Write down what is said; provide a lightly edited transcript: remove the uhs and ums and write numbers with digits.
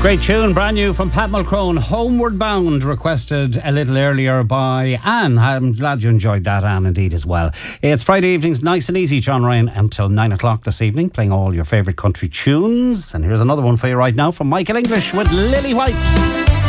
Great tune, brand new from Pat Mulcrone, Homeward Bound, requested a little earlier by Anne. I'm glad you enjoyed that, Anne, indeed, as well. It's Friday evenings, nice and easy, John Ryan, until 9 o'clock this evening, playing all your favourite country tunes. And here's another one for you right now from Michael English with Lily White.